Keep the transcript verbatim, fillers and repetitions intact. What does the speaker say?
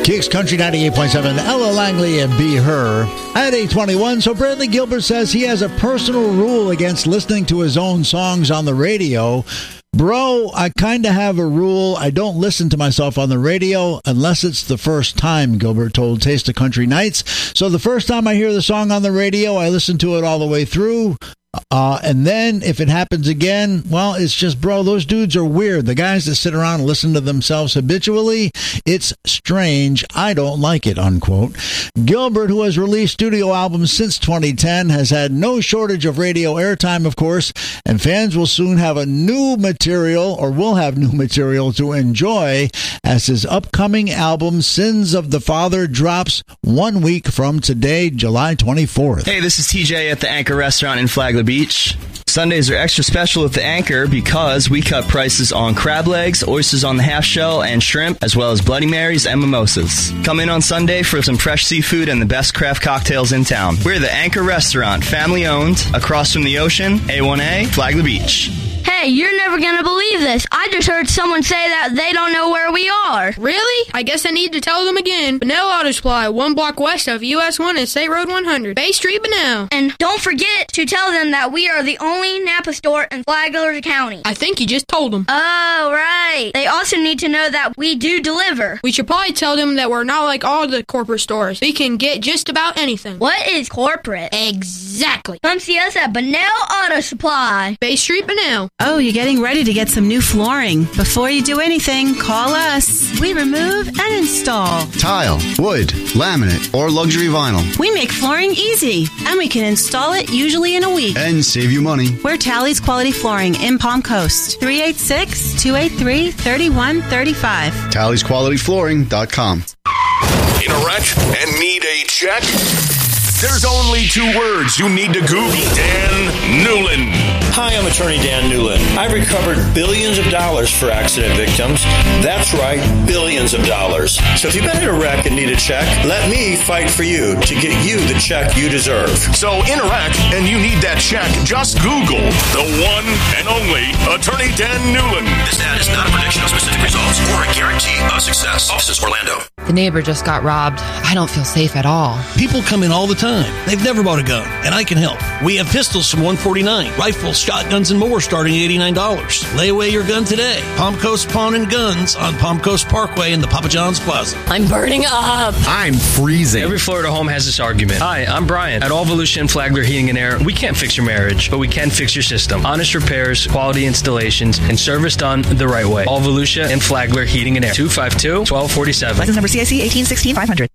Kicks Country ninety-eight point seven, Ella Langley and Be Her. At eight twenty-one, so Bradley Gilbert says he has a personal rule against listening to his own songs on the radio. Bro, I kind of have a rule. I don't listen to myself on the radio unless it's the first time, Gilbert told Taste of Country Nights. So the first time I hear the song on the radio, I listen to it all the way through. Uh, and then if it happens again, well, it's just, bro, those dudes are weird. The guys that sit around and listen to themselves habitually, it's strange. I don't like it, unquote. Gilbert, who has released studio albums since twenty ten, has had no shortage of radio airtime, of course, and fans will soon have a new material, or will have new material to enjoy as his upcoming album, Sins of the Father, drops one week from today, July twenty-fourth. Hey, this is T J at the Anchor Restaurant in Flagler Beach. Sundays are extra special at the Anchor because we cut prices on crab legs, oysters on the half shell, and shrimp, as well as Bloody Marys and mimosas. Come in on Sunday for some fresh seafood and the best craft cocktails in town. We're the Anchor Restaurant, family owned, across from the ocean, A one A, Flagler Beach. Hey, you're never going to believe this. I just heard someone say that they don't know where we are. Really? I guess I need to tell them again. Bunnell Auto Supply, one block west of U S one and State Road one hundred. Bay Street, Bunnell. And don't forget to tell them that we are the only Napa store in Flagler County. I think you just told them. Oh, right. They also need to know that we do deliver. We should probably tell them that we're not like all the corporate stores. We can get just about anything. What is corporate? Exactly. Come see us at Bunnell Auto Supply. Bay Street, Bunnell. Oh, you're getting ready to get some new flooring. Before you do anything, call us. We remove and install tile, wood, laminate, or luxury vinyl. We make flooring easy, and we can install it usually in a week. And save you money. We're Tally's Quality Flooring in Palm Coast. three eight six, two eight three, three one three five. Tally's Quality Flooring dot com. In a wreck and need a check? There's only two words you need to Google. Dan Newlin. Hi, I'm attorney Dan Newlin. I've recovered billions of dollars for accident victims. That's right, billions of dollars. So if you've been in a wreck and need a check, let me fight for you to get you the check you deserve. So in a wreck and you need that check, just Google the one and only attorney Dan Newlin. This ad is not a prediction of specific results or a guarantee of success. Offices Orlando. The neighbor just got robbed. I don't feel safe at all. People come in all the time. They've never bought a gun, and I can help. We have pistols from one forty-nine, rifles, shotguns, and more starting at eighty-nine dollars. Lay away your gun today. Palm Coast Pawn and Guns on Palm Coast Parkway in the Papa John's Plaza. I'm burning up. I'm freezing. Every Florida home has this argument. Hi, I'm Brian. At All Volusia and Flagler Heating and Air, we can't fix your marriage, but we can fix your system. Honest repairs, quality installations, and service done the right way. All Volusia and Flagler Heating and Air. two five two, one two four seven. License number C I C eighteen sixteen five hundred.